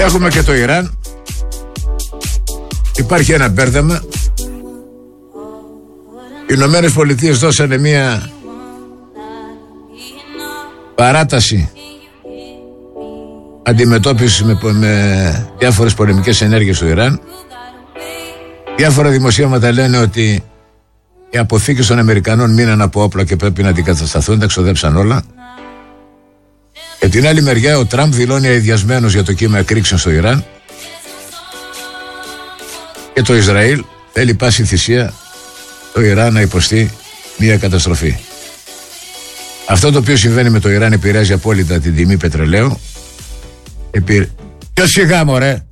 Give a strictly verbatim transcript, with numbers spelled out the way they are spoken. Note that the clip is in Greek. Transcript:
Έχουμε και το Ιράν. Υπάρχει ένα μπέρδεμα. Οι Ηνωμένες Πολιτείες δώσανε μια παράταση αντιμετώπισης με, με διάφορες πολεμικές ενέργειες στο Ιράν. Διάφορα δημοσίευματα λένε ότι οι αποθήκες των Αμερικανών μείναν από όπλα και πρέπει να αντικατασταθούν, τα ξοδέψαν όλα. Και την άλλη μεριά ο Τραμπ δηλώνει αηδιασμένος για το κύμα εκρήξεων στο Ιράν. Και το Ισραήλ θέλει πάση θυσία το Ιράν να υποστεί μια καταστροφή. Αυτό το οποίο συμβαίνει με το Ιράν επηρεάζει απόλυτα την τιμή πετρελαίου. Επί... Ποιος σιγά μωρέ.